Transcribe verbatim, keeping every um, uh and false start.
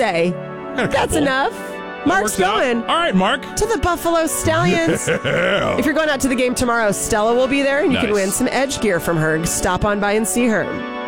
say. That's enough. Mark's going. Out. All right, Mark. To the Buffalo Stallions. If you're going out to the game tomorrow, Stella will be there, and you nice. can win some Edge gear from her. Stop on by and see her.